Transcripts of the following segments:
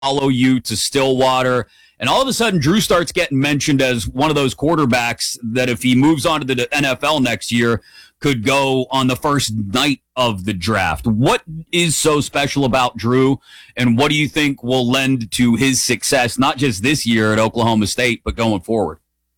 follow you to Stillwater. And all of a sudden, Drew starts getting mentioned as one of those quarterbacks that if he moves on to the NFL next year, could go on the first night of the draft. What is so special about Drew, and what do you think will lend to his success, not just this year at Oklahoma State, but going forward?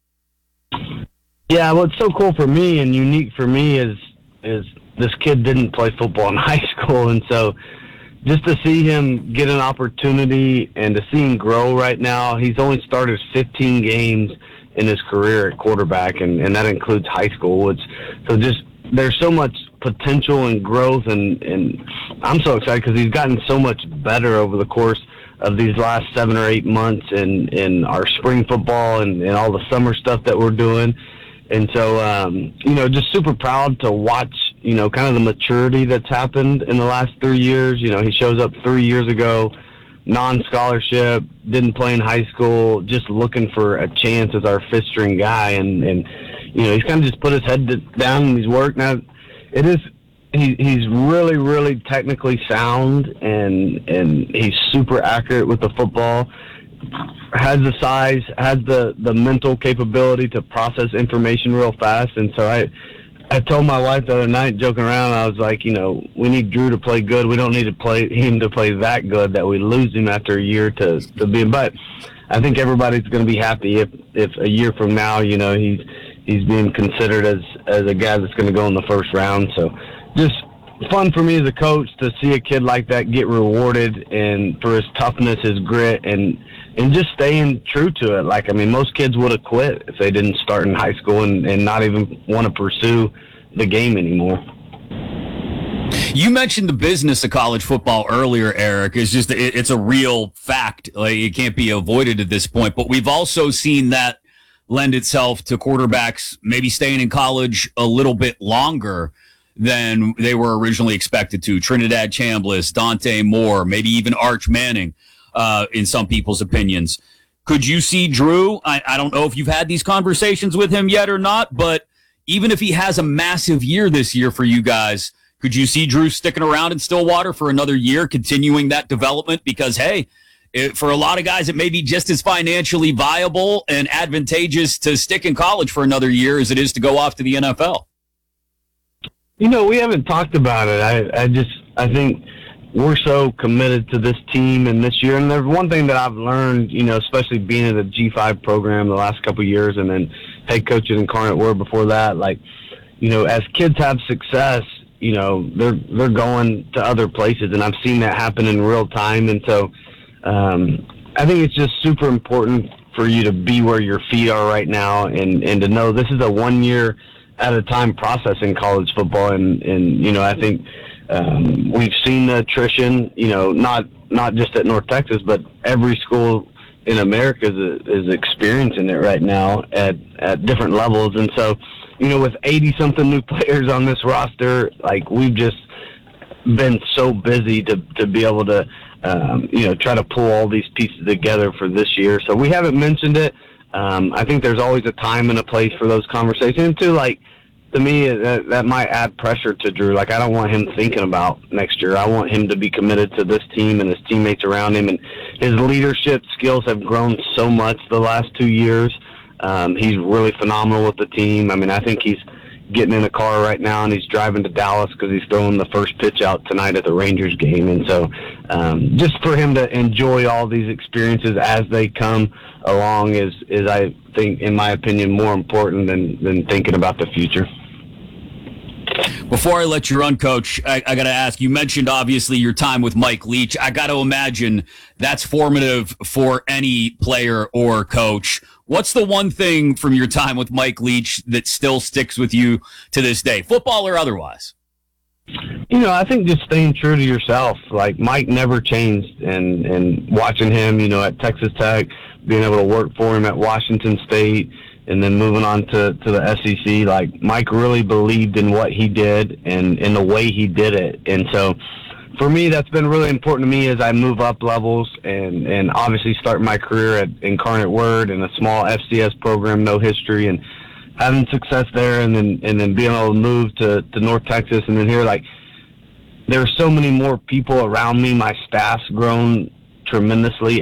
Yeah, what's so cool for me and unique for me is this kid didn't play football in high school, and so just to see him get an opportunity and to see him grow right now. He's only started 15 games in his career at quarterback, and that includes high school. There's so much potential and growth, and I'm so excited because he's gotten so much better over the course of these last 7 or 8 months in our spring football and all the summer stuff that we're doing. And so, just super proud to watch, kind of the maturity that's happened in the last 3 years. He shows up 3 years ago, non-scholarship, didn't play in high school, just looking for a chance as our fifth-string guy. And he's kind of just put his head down and he's worked. Now, he's really, really technically sound, and he's super accurate with the football. Has the size, has the mental capability to process information real fast. And so I told my wife the other night, joking around, I was like, we need Drew to play good. We don't need him to play that good that we lose him after a year to be. But I think everybody's going to be happy if a year from now, he's being considered as a guy that's going to go in the first round. So just fun for me as a coach to see a kid like that get rewarded, and for his toughness, his grit, and just staying true to it. Most kids would have quit if they didn't start in high school and not even want to pursue the game anymore. You mentioned the business of college football earlier, Eric. It's a real fact. It can't be avoided at this point. But we've also seen that lend itself to quarterbacks maybe staying in college a little bit longer than they were originally expected to. Trinidad Chambliss, Dante Moore, maybe even Arch Manning, in some people's opinions. Could you see Drew? I don't know if you've had these conversations with him yet or not, but even if he has a massive year this year for you guys, could you see Drew sticking around in Stillwater for another year, continuing that development? Because, hey, for a lot of guys, it may be just as financially viable and advantageous to stick in college for another year as it is to go off to the NFL. We haven't talked about it. I think we're so committed to this team and this year. And there's one thing that I've learned, especially being in the G5 program the last couple of years, and then head coach at Incarnate Word before that, as kids have success, they're going to other places, and I've seen that happen in real time. And so I think it's just super important for you to be where your feet are right now, and to know this is a 1 year at a time process in college football. And I think we've seen the attrition, not just at North Texas, but every school in America is experiencing it right now at different levels. And so, with 80-something new players on this roster, we've just been so busy to be able to, try to pull all these pieces together for this year. So we haven't mentioned it. I think there's always a time and a place for those conversations. And too, to me, that might add pressure to Drew. I don't want him thinking about next year. I want him to be committed to this team and his teammates around him. And his leadership skills have grown so much the last 2 years. He's really phenomenal with the team. I think he's getting in a car right now and he's driving to Dallas because he's throwing the first pitch out tonight at the Rangers game. And so just for him to enjoy all these experiences as they come along is I think, in my opinion, more important than thinking about the future. Before I let you run, Coach, I got to ask, you mentioned obviously your time with Mike Leach. I got to imagine that's formative for any player or coach. What's the one thing from your time with Mike Leach that still sticks with you to this day, football or otherwise? I think just staying true to yourself. Mike never changed, and watching him, at Texas Tech, being able to work for him at Washington State, and then moving on to the SEC, Mike really believed in what he did and in the way he did it. And so for me, that's been really important to me as I move up levels and obviously start my career at Incarnate Word in a small FCS program, no history, and having success there, and then being able to move to North Texas, and then here, there are so many more people around me. My staff's grown tremendously